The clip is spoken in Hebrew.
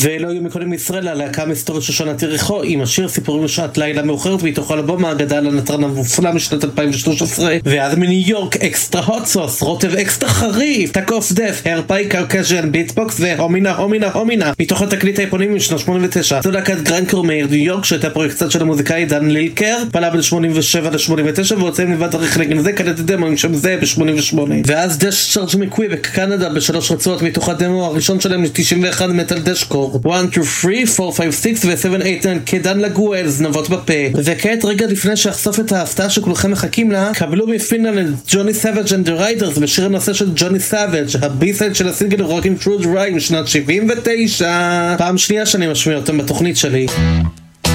ולא יהיו מקונים בישראל, הלהקה המסתורית של שושנת יריחו עם השיר סיפורים לשעת לילה מאוחרת מתוך אלבום האגדה על הנטרן המופלא משנת 2013. ואז מניו יורק אקסטרה הוט סוס, רוטב אקסטרה חריף, טאקו אוף דף, הרפאי קרקז'ן ביטבוקס והומינה הומינה מתוך התקליט האפונים משנת 89. זו להקת גרנקור מאיר ניו יורק שהייתה פרויקט של המוזיקאי דן לילקר, פעלה בין 87 ל-89 והוצאים לבד עריך לגן זה קלט דמו עם שם זה ב-88. ואז דש צ'ארג' מקוויבק קנדה בשלוש רצועות מתוך הדמו הראשון שלהם ל-91 מטל דשקור 1, 2, 3, 4, 5, 6 ו-7, 8, 9 כדן לגואל זנבות בפה. וכעת רגע לפני שאחשוף את ההפתעה שכולכם מחכים לה, קבלו מפינלנד את ג'וני סאביג' and the Riders בשיר הנושא של ג'וני סאביג', הבי-סייד של הסינגל Rockin' Through the Ride משנת 79. פעם שנייה שאני משמיע אותם בתוכנית שלי.